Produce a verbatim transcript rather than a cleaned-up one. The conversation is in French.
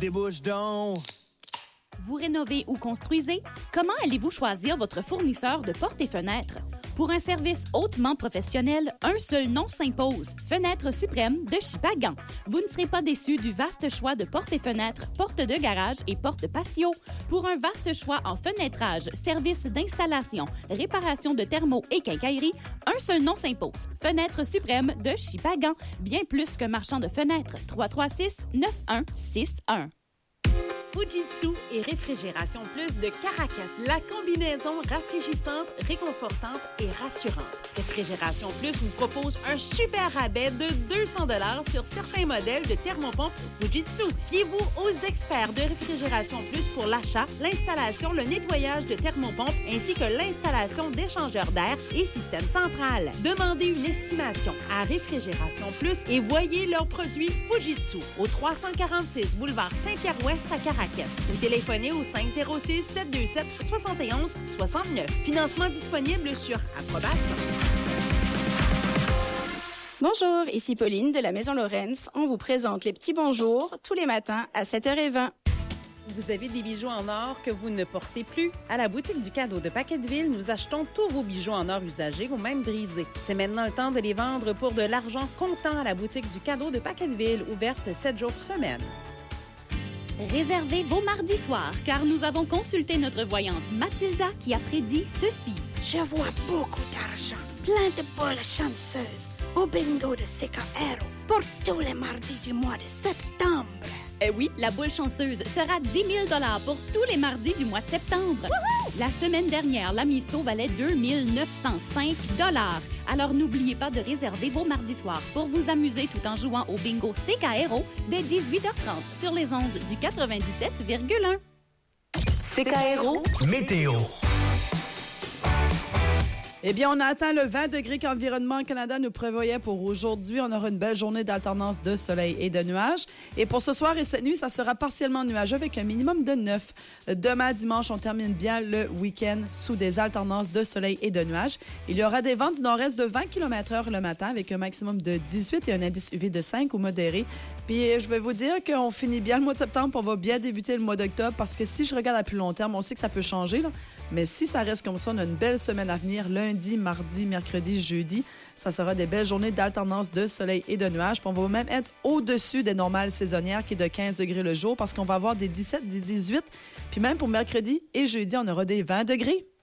débouche donc. Vous rénovez ou construisez? Comment allez-vous choisir votre fournisseur de portes et fenêtres? Pour un service hautement professionnel, un seul nom s'impose. Fenêtres Suprême de Shippagan. Vous ne serez pas déçus du vaste choix de portes et fenêtres, portes de garage et portes patio. Pour un vaste choix en fenêtrage, services d'installation, réparation de thermos et quincaillerie, un seul nom s'impose. Fenêtres Suprême de Shippagan. Bien plus qu'un marchand de fenêtres. trois trois six neuf un six un. Fujitsu et Réfrigération Plus de Caracat, la combinaison rafraîchissante, réconfortante et rassurante. Réfrigération Plus vous propose un super rabais de deux cents dollars sur certains modèles de thermopompes Fujitsu. Fiez-vous aux experts de Réfrigération Plus pour l'achat, l'installation, le nettoyage de thermopompes ainsi que l'installation d'échangeurs d'air et système central. Demandez une estimation à Réfrigération Plus et voyez leurs produits Fujitsu au trois cent quarante-six boulevard Saint-Pierre-Ouest à Caracat. Ou téléphonez au cinq zéro six, sept deux sept, soix un soix neuf. Financement disponible sur approbation. Bonjour, ici Pauline de la Maison Lorenz. On vous présente les petits bonjours tous les matins à sept heures vingt. Vous avez des bijoux en or que vous ne portez plus? À la boutique du cadeau de Packetteville, nous achetons tous vos bijoux en or usagés ou même brisés. C'est maintenant le temps de les vendre pour de l'argent comptant à la boutique du cadeau de Packetteville, ouverte sept jours semaine. Réservez vos mardis soirs, car nous avons consulté notre voyante Mathilda qui a prédit ceci. Je vois beaucoup d'argent, plein de boules chanceuses au bingo de Secaero pour tous les mardis du mois de septembre. Eh oui, la boule chanceuse sera dix mille dollars pour tous les mardis du mois de septembre. Wouhou! La semaine dernière, la Misto valait deux mille neuf cent cinq dollars. Alors n'oubliez pas de réserver vos mardis soirs pour vous amuser tout en jouant au bingo Secaero dès dix-huit heures trente sur les ondes du quatre-vingt-dix-sept virgule un. Secaero Météo. Eh bien, on a atteint le vingt degrés qu'Environnement Canada nous prévoyait pour aujourd'hui. On aura une belle journée d'alternance de soleil et de nuages. Et pour ce soir et cette nuit, ça sera partiellement nuageux avec un minimum de neuf. Demain, dimanche, on termine bien le week-end sous des alternances de soleil et de nuages. Il y aura des vents du nord-est de vingt kilomètres heure le matin avec un maximum de dix-huit et un indice U V de cinq ou modéré. Puis, je vais vous dire qu'on finit bien le mois de septembre, on va bien débuter le mois d'octobre parce que si je regarde à plus long terme, on sait que ça peut changer, là. Mais si ça reste comme ça, on a une belle semaine à venir, lundi, mardi, mercredi, jeudi. Ça sera des belles journées d'alternance de soleil et de nuages. Puis on va même être au-dessus des normales saisonnières qui est de quinze degrés le jour parce qu'on va avoir des dix-sept, des dix-huit. Puis même pour mercredi et jeudi, on aura des vingt degrés.